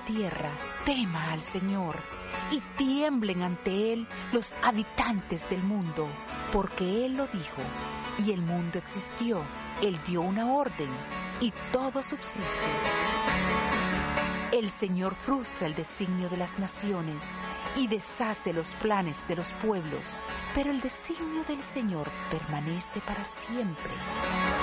tierra tema al Señor y tiemblen ante Él los habitantes del mundo, porque Él lo dijo y el mundo existió. Él dio una orden y todo subsiste. El Señor frustra el designio de las naciones y deshace los planes de los pueblos, pero el designio del Señor permanece para siempre.